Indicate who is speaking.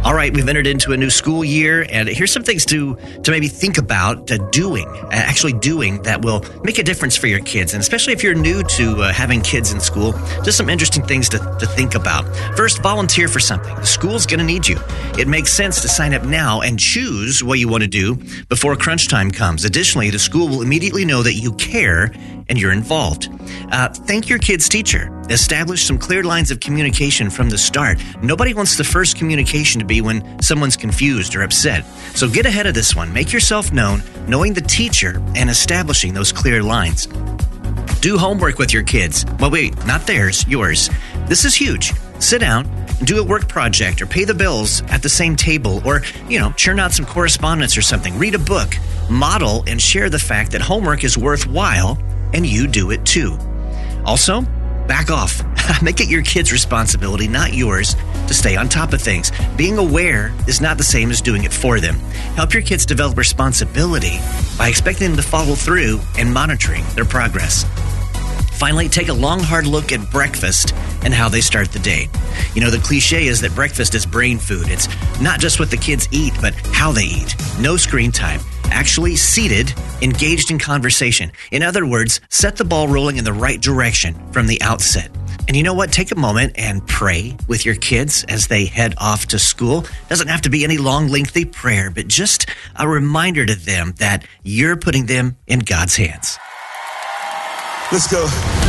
Speaker 1: All right, we've entered into a new school year, and here's some things to maybe think about actually doing that will make a difference for your kids. And especially if you're new to having kids in school, just some interesting things to think about. First, volunteer for something. The school's going to need you. It makes sense to sign up now and choose what you want to do before crunch time comes. Additionally, the school will immediately know that you care and you're involved. Thank your kid's teacher. Establish some clear lines of communication from the start. Nobody wants the first communication to be when someone's confused or upset. So get ahead of this one. Make yourself known, knowing the teacher and establishing those clear lines. Do homework with your kids. Well, wait, not theirs, yours. This is huge. Sit down and do a work project or pay the bills at the same table or, churn out some correspondence or something. Read a book. Model and share the fact that homework is worthwhile and you do it too. Also, back off. Make it your kids' responsibility, not yours, to stay on top of things. Being aware is not the same as doing it for them. Help your kids develop responsibility by expecting them to follow through and monitoring their progress. Finally, take a long, hard look at breakfast and how they start the day. The cliche is that breakfast is brain food. It's not just what the kids eat, but how they eat. No screen time. Actually seated, engaged in conversation. In other words, set the ball rolling in the right direction from the outset. And you know what? Take a moment and pray with your kids as they head off to school. Doesn't have to be any long, lengthy prayer, but just a reminder to them that you're putting them in God's hands.
Speaker 2: Let's go.